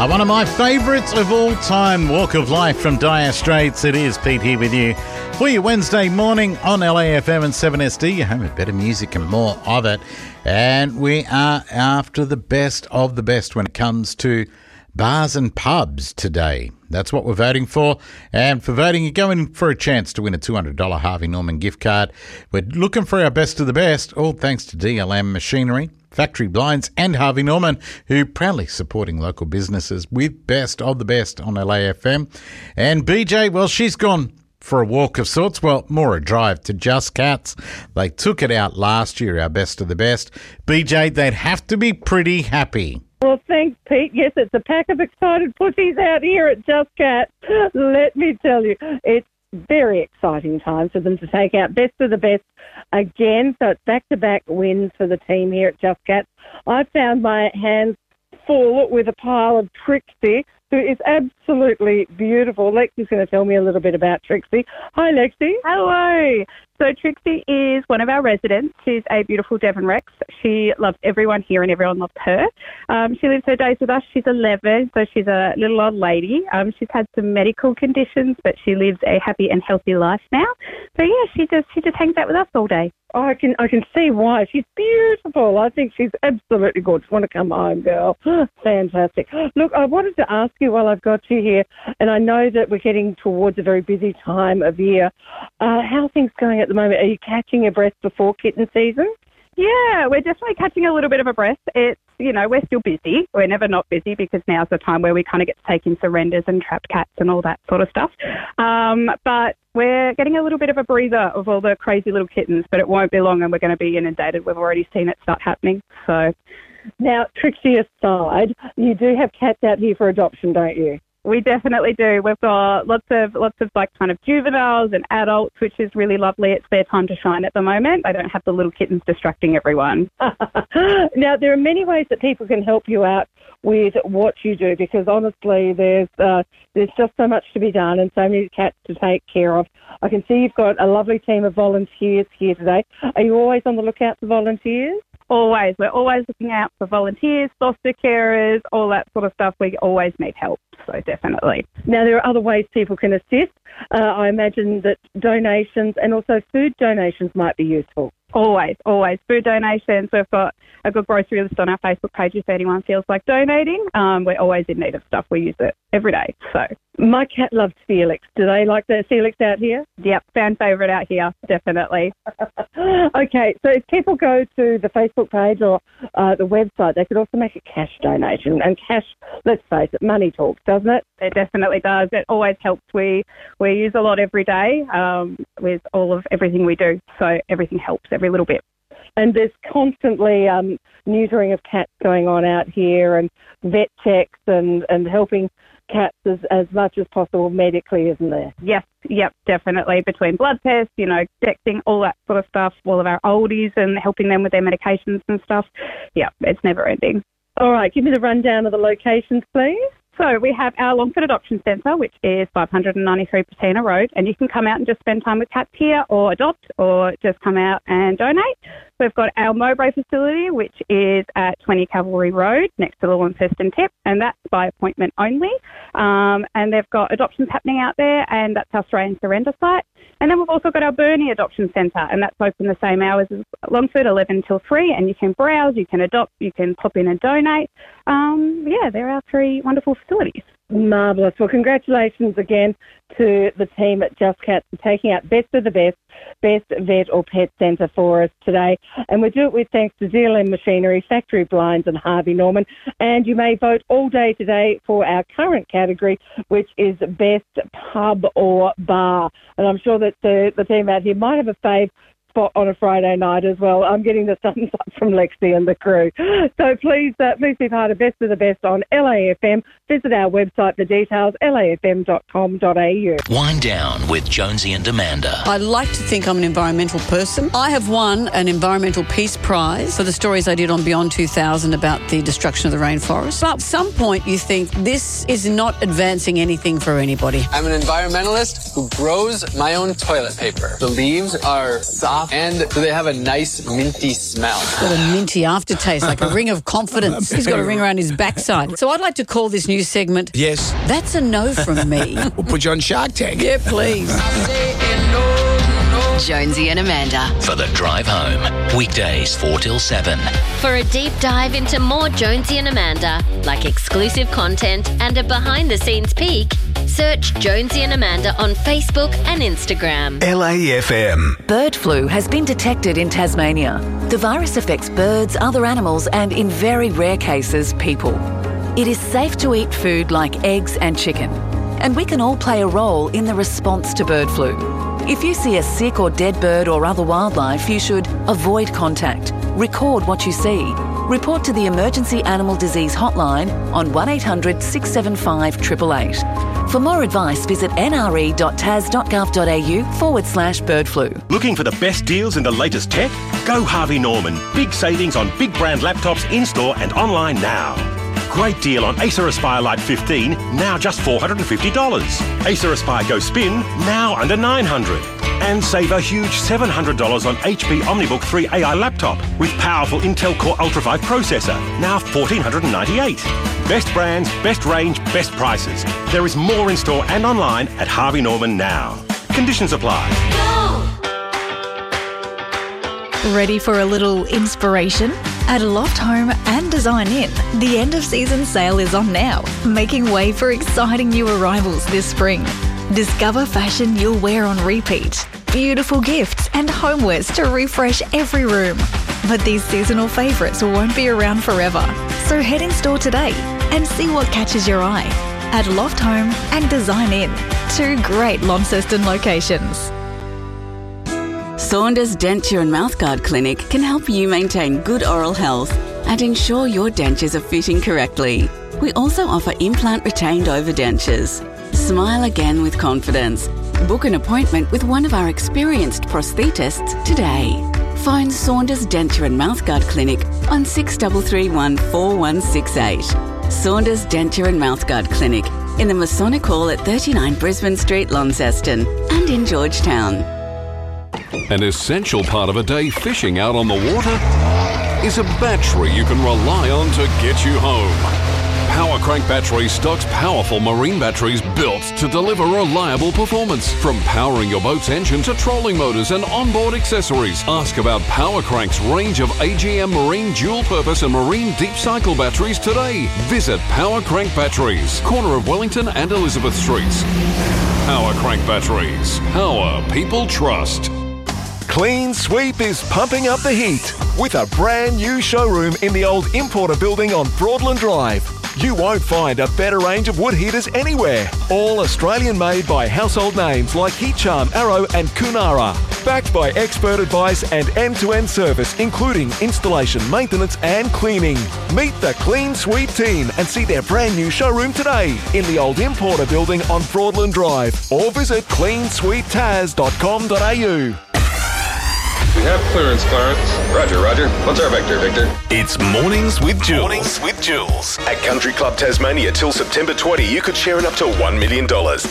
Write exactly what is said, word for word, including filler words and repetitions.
Uh, one of my favourites of all time, Walk of Life from Dire Straits. It is Pete here with you for your Wednesday morning on L A F M and seven S D. Your home with better music and more of it. And we are after the best of the best when it comes to bars and pubs today. That's what we're voting for. And for voting, you're going for a chance to win a two hundred dollars Harvey Norman gift card. We're looking for our best of the best, all thanks to D L M Machinery, Factory Blinds and Harvey Norman, who proudly supporting local businesses with best of the best on L A F M. And B J, well, she's gone for a walk of sorts. Well, more a drive to Just Cats. They took it out last year, our best of the best. B J, they'd have to be pretty happy. Well, thanks, Pete. Yes, it's a pack of excited pussies out here at Just Cats. Let me tell you, it's very exciting time for them to take out best of the best again. So it's back-to-back wins for the team here at Just Cats. I found my hands full with a pile of Trixie, who is absolutely beautiful. Lexi's going to tell me a little bit about Trixie. Hi, Lexi. Hello. So Trixie is one of our residents. She's a beautiful Devon Rex. She loves everyone here and everyone loves her. Um, she lives her days with us. She's eleven, so she's a little old lady. Um, she's had some medical conditions, but she lives a happy and healthy life now. So yeah, she just she just hangs out with us all day. Oh, I can I can see why. She's beautiful. I think she's absolutely gorgeous. Want to come home, girl. Fantastic. Look, I wanted to ask you while I've got you here, and I know that we're getting towards a very busy time of year. Uh, how are things going at the moment? Are you catching your breath before kitten season? Yeah, we're definitely catching a little bit of a breath. It's, you know, we're still busy. We're never not busy because now's the time where we kind of get to take in surrenders and trapped cats and all that sort of stuff. Um, but we're getting a little bit of a breather of all the crazy little kittens, but it won't be long and we're going to be inundated. We've already seen it start happening. So now, Trixie aside, you do have cats out here for adoption, don't you? We definitely do. We've got lots of lots of like kind of juveniles and adults, which is really lovely. It's their time to shine at the moment. I don't have the little kittens distracting everyone. Now, there are many ways that people can help you out with what you do, because honestly, there's uh, there's just so much to be done and so many cats to take care of. I can see you've got a lovely team of volunteers here today. Are you always on the lookout for volunteers? Always. We're always looking out for volunteers, foster carers, all that sort of stuff. We always need help, so definitely. Now, there are other ways people can assist. Uh, I imagine that donations and also food donations might be useful. Always, always. Food donations. We've got a good grocery list on our Facebook page if anyone feels like donating. Um, we're always in need of stuff. We use it every day. So my cat loves Felix. Do they like the Felix out here? Yep, fan favourite out here, definitely. Okay, so if people go to the Facebook page or uh, the website, they could also make a cash donation. And cash, let's face it, money talks, doesn't it? It definitely does. It always helps. We we use a lot every day um, with all of everything we do. So everything helps, every little bit. And there's constantly um, neutering of cats going on out here and vet checks and, and helping cats as, as much as possible medically, isn't there? Yes, yep, definitely. Between blood tests, you know, dexing, all that sort of stuff, all of our oldies and helping them with their medications and stuff. Yeah, it's never ending. All right, give me the rundown of the locations, please. So we have our Longford Adoption Centre, which is five ninety-three Patina Road, and you can come out and just spend time with cats here or adopt or just come out and donate. We've got our Mowbray facility, which is at twenty Cavalry Road next to the Launceston Tip, and that's by appointment only. Um, and they've got adoptions happening out there, and that's our Stray and Surrender site. And then we've also got our Burnie Adoption Centre, and that's open the same hours as Longford, eleven till three, and you can browse, you can adopt, you can pop in and donate. Um, yeah, they're our three wonderful facilities. Marvellous. Well, congratulations again to the team at Just Cats for taking out best of the best, best vet or pet centre for us today. And we do it with thanks to D L M Machinery, Factory Blinds and Harvey Norman. And you may vote all day today for our current category, which is best pub or bar. And I'm sure that the, the team out here might have a fave spot on a Friday night as well. I'm getting the thumbs up from Lexi and the crew. So please, uh, please be part of Best of the Best on L A F M. Visit our website for details, L A F M dot com dot A U. Wind Down with Jonesy and Amanda. I like to think I'm an environmental person. I have won an Environmental Peace Prize for the stories I did on Beyond two thousand about the destruction of the rainforest. But at some point you think this is not advancing anything for anybody. I'm an environmentalist who grows my own toilet paper. The leaves are soft soft, and do they have a nice minty smell? Got a minty aftertaste, like a ring of confidence. He's got a ring around his backside. So I'd like to call this new segment, Yes. That's a No from Me. We'll put you on Shark Tank. Yeah, please. Jonesy and Amanda. For the drive home. Weekdays four till seven. For a deep dive into more Jonesy and Amanda, like exclusive content and a behind-the-scenes peek, search Jonesy and Amanda on Facebook and Instagram. L A F M. Bird flu has been detected in Tasmania. The virus affects birds, other animals, and in very rare cases, people. It is safe to eat food like eggs and chicken, and we can all play a role in the response to bird flu. If you see a sick or dead bird or other wildlife, you should avoid contact, record what you see, report to the Emergency Animal Disease Hotline on one eight hundred six seven five eight eight eight. For more advice, visit nre.tas.gov.au forward slash bird flu. Looking for the best deals in the latest tech? Go Harvey Norman. Big savings on big brand laptops in-store and online now. Great deal on Acer Aspire Lite fifteen, now just four hundred fifty dollars. Acer Aspire Go Spin, now under nine hundred dollars. And save a huge seven hundred dollars on H P OmniBook three A I laptop with powerful Intel Core Ultra five processor, now one thousand four hundred ninety-eight dollars. Best brands, best range, best prices. There is more in store and online at Harvey Norman now. Conditions apply. Ready for a little inspiration? At Loft Home and Design In, the end of season sale is on now, making way for exciting new arrivals this spring. Discover fashion you'll wear on repeat, beautiful gifts and homewares to refresh every room. But these seasonal favourites won't be around forever, so head in store today and see what catches your eye. At Loft Home and Design In, two great Launceston locations. Saunders Denture and Mouthguard Clinic can help you maintain good oral health and ensure your dentures are fitting correctly. We also offer implant retained overdentures. Smile again with confidence. Book an appointment with one of our experienced prosthetists today. Phone Saunders Denture and Mouthguard Clinic on six three three one four one six eight. Saunders Denture and Mouthguard Clinic in the Masonic Hall at thirty-nine Brisbane Street, Launceston, and in Georgetown. An essential part of a day fishing out on the water is a battery you can rely on to get you home. Power Crank Battery stocks powerful marine batteries built to deliver reliable performance. From powering your boat's engine to trolling motors and onboard accessories, ask about Power Crank's range of A G M marine dual-purpose and marine deep cycle batteries today. Visit Power Crank Batteries, corner of Wellington and Elizabeth Streets. Power Crank Batteries. Power people trust. Clean Sweep is pumping up the heat with a brand new showroom in the old Importer building on Broadland Drive. You won't find a better range of wood heaters anywhere. All Australian made by household names like Heat Charm, Arrow and Kunara. Backed by expert advice and end-to-end service including installation, maintenance and cleaning. Meet the Clean Sweep team and see their brand new showroom today in the old Importer building on Broadland Drive or visit clean sweep tas dot com dot a u. We have clearance, Clarence. Roger, Roger. What's our vector, Victor? It's Mornings with Jules. Mornings with Jules. At Country Club Tasmania till September twentieth, you could share in up to one million dollars.